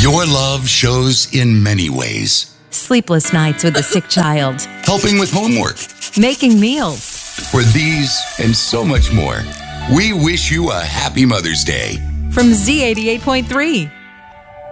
Your love shows in many ways. Sleepless nights with a sick child. Helping with homework. Making meals. For these and so much more, we wish you a happy Mother's Day. From Z88.3.